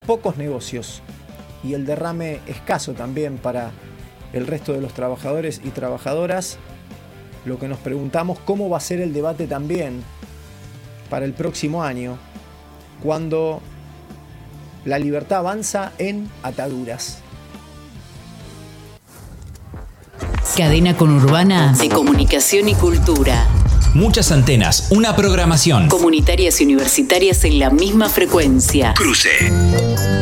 pocos negocios y el derrame escaso también para el resto de los trabajadores y trabajadoras, lo que nos preguntamos cómo va a ser el debate también para el próximo año, cuando la libertad avanza en ataduras. Cadena Conurbana de Comunicación y Cultura. Muchas antenas, una programación. Comunitarias y universitarias en la misma frecuencia. Cruce.